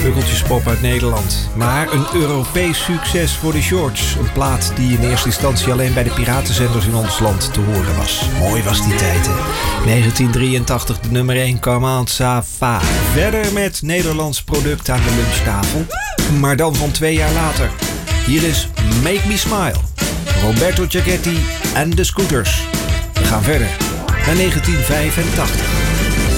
sukkeltjespop uit Nederland. Maar een Europees succes voor de Shorts. Een plaat die in eerste instantie alleen bij de piratenzenders in ons land te horen was. Mooi was die tijd, hè? 1983 de nummer 1, Comment ça va. Verder met Nederlands product aan de lunchtafel. Maar dan van 2 jaar later. Hier is Make Me Smile. Roberto Giachetti en de Scooters. We gaan verder naar 1985.